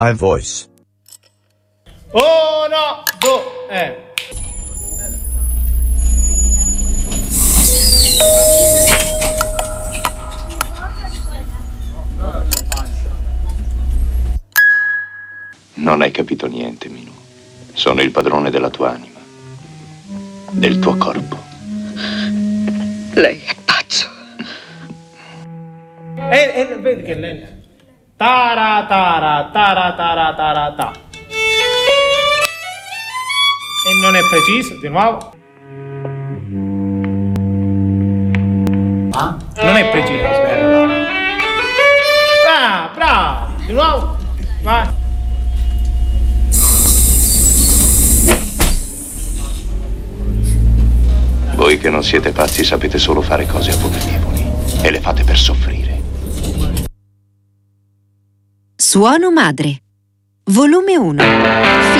I voice. Uno, due, Non hai capito niente, Minu. Sono il padrone della tua anima, del tuo corpo. Lei è pazzo. E vedi che lenta. Tara tara tara tara tara ta. E non è preciso, di nuovo. Non è preciso, aspetta. Ah, bravo, di nuovo. Vai. Voi che non siete pazzi sapete solo fare cose abominevoli e le fate per soffrire. Suono madre. Volume 1.